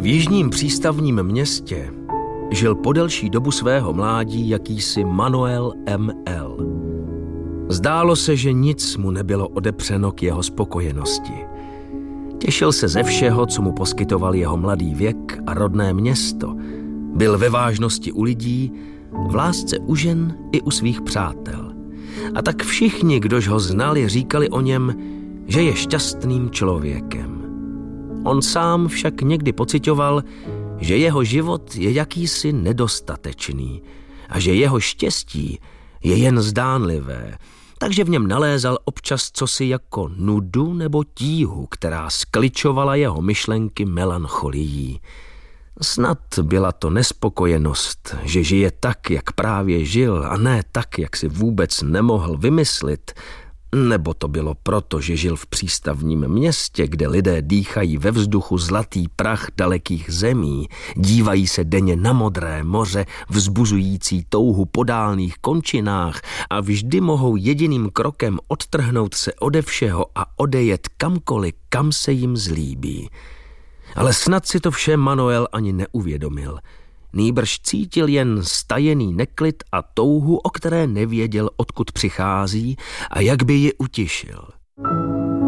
V jižním přístavním městě žil po delší dobu svého mládí jakýsi Manuel M.L. Zdálo se, že nic mu nebylo odepřeno k jeho spokojenosti. Těšil se ze všeho, co mu poskytoval jeho mladý věk a rodné město. Byl ve vážnosti u lidí, v lásce u žen i u svých přátel. A tak všichni, kdož ho znali, říkali o něm, že je šťastným člověkem. On sám však někdy pociťoval, že jeho život je jakýsi nedostatečný a že jeho štěstí je jen zdánlivé, takže v něm nalézal občas cosi jako nudu nebo tíhu, která skličovala jeho myšlenky melancholií. Snad byla to nespokojenost, že žije tak, jak právě žil, a ne tak, jak si vůbec nemohl vymyslit, nebo to bylo proto, že žil v přístavním městě, kde lidé dýchají ve vzduchu zlatý prach dalekých zemí, dívají se denně na modré moře, vzbuzující touhu po dálných končinách a vždy mohou jediným krokem odtrhnout se ode všeho a odejet kamkoliv, kam se jim zlíbí. Ale snad si to vše Manuel ani neuvědomil. Nýbrž cítil jen stajený neklid a touhu, o které nevěděl, odkud přichází a jak by ji utišil.